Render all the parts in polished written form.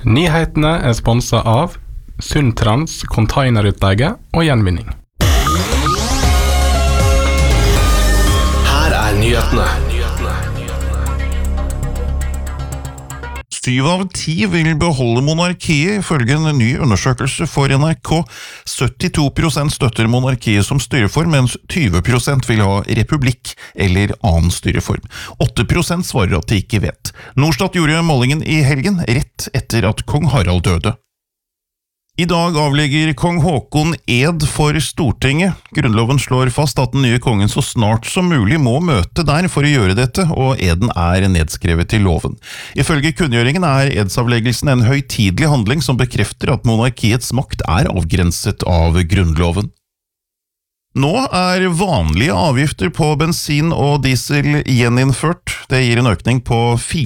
Nyhetene sponset av Sundtrans containerutleie og gjenvinning. Her nyhetene. 7 av 10 vil beholde monarkiet, ifølge en ny undersøkelse for NRK. 72% støtter monarkiet som styreform, mens 20% vil ha republikk eller annen styreform. 8% svarer at de ikke vet. Norstat gjorde målingen i helgen, rett etter at kong Harald døde. I dag avlegger kong Håkon ed for Stortinget. Grunnloven slår fast at den nye kongen så snart som mulig må møte der for å gjøre dette, og eden nedskrevet i loven. Ifølge kunngjøringen edsavleggelsen en høytidelig handling som bekrefter at monarkiets makt avgrenset av grunnloven. Nå vanlige avgifter på bensin og diesel gjeninnført. Det gir en økning på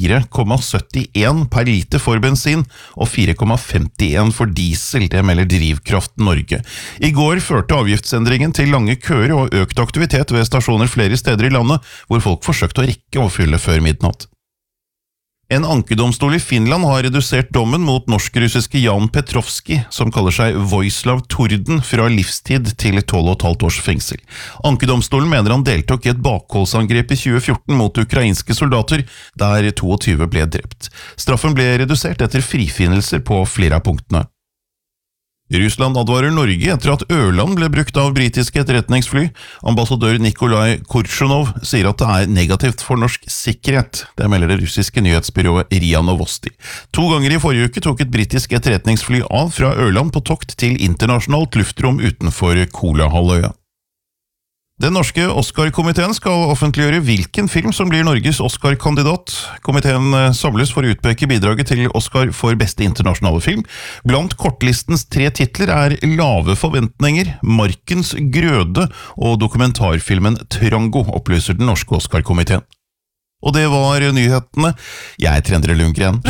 4,71 per liter for bensin og 4,51 for diesel, det melder Drivkraft Norge. I går førte avgiftsendringen til lange køer og økt aktivitet ved stasjoner flere steder i landet, hvor folk forsøkte å rekke å fylle før midnatt. En ankedomstol i Finland har redusert dommen mot norsk-russiske Jan Petrovski, som kaller seg Vojislav Torden, fra livstid til 12,5 års fengsel. Ankedomstolen mener han deltok i et bakholdsangrep i 2014 mot ukrainske soldater, der 22 ble drept. Straffen ble redusert etter frifinnelser på flere av punktene. Russland advarer Norge etter at Ørland ble brukt av britiske etterretningsfly. Ambassadør Nikolai Korshunov sier at det negativt for norsk sikkerhet. Det melder det russiske nyhetsbyrået RIA Novosti. 2 ganger i forrige uke tok et britisk etterretningsfly av fra Ørland på tokt til internasjonalt luftrom utenfor Kolahalvøya. Den norske Oscar-komiteen skal offentliggjøre hvilken film som blir Norges Oscar-kandidat. Komiteen samles for å utpeke bidraget til Oscar for beste internasjonale film. Blant kortlistens 3 titler Lave forventninger, Markens grøde og dokumentarfilmen Trango, opplyser den norske Oscar-komiteen. Og det var nyhetene. Jeg Endre Lundgren.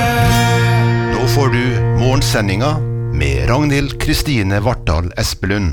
Nå får du morgensendinga med Ragnhild Kristine Vartdal Espelund.